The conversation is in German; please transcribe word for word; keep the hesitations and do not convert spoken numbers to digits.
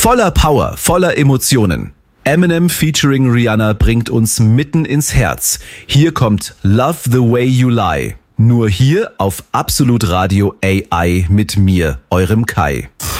Voller Power, voller Emotionen. Eminem featuring Rihanna bringt uns mitten ins Herz. Hier kommt Love the Way You Lie. Nur hier auf Absolut Radio A I mit mir, eurem Kai.